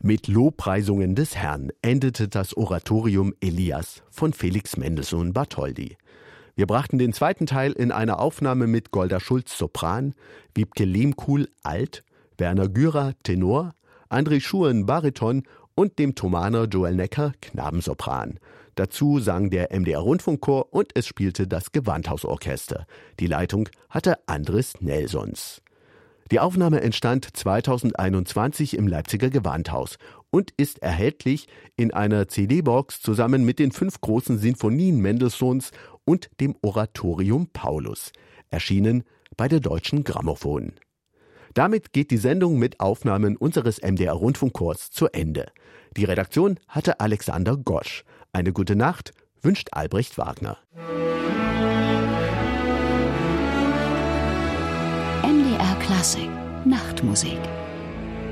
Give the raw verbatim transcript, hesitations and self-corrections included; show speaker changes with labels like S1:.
S1: Mit Lobpreisungen des Herrn endete das Oratorium Elias von Felix Mendelssohn Bartholdy. Wir brachten den zweiten Teil in einer Aufnahme mit Golda Schulz Sopran, Wiebke Lehmkuhl Alt, Werner Gürer Tenor, André Schuren Bariton und dem Thomaner Joel Necker Knabensopran. Dazu sang der M D R-Rundfunkchor und es spielte das Gewandhausorchester. Die Leitung hatte Andres Nelsons. Die Aufnahme entstand zweitausendeinundzwanzig im Leipziger Gewandhaus und ist erhältlich in einer C D-Box zusammen mit den fünf großen Sinfonien Mendelssohns und dem Oratorium Paulus, erschienen bei der Deutschen Grammophon. Damit geht die Sendung mit Aufnahmen unseres M D R-Rundfunkchors zu Ende. Die Redaktion hatte Alexander Gosch. Eine gute Nacht wünscht Albrecht Wagner.
S2: M D R Klassik Nachtmusik.